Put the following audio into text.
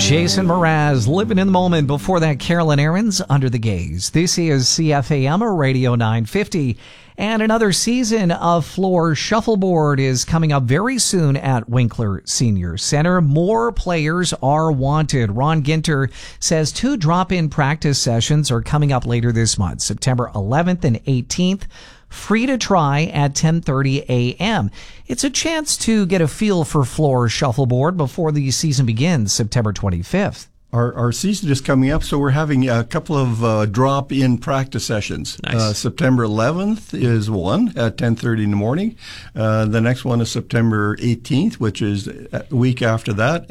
Jason Mraz, living in the moment. Before that, Carolyn Aarons, Under the Gaze. This is CFAM Radio 950. And another season of floor shuffleboard is coming up very soon at Winkler Senior Center. More players are wanted. Ron Ginter says 2 drop-in practice sessions are coming up later this month, September 11th and 18th. Free to try at 10:30 a.m. It's a chance to get a feel for floor shuffleboard before the season begins, September 25th. Our season is coming up, so we're having a couple of drop-in practice sessions. Nice. September 11th is one at 10:30 in the morning. The next one is September 18th, which is a week after that.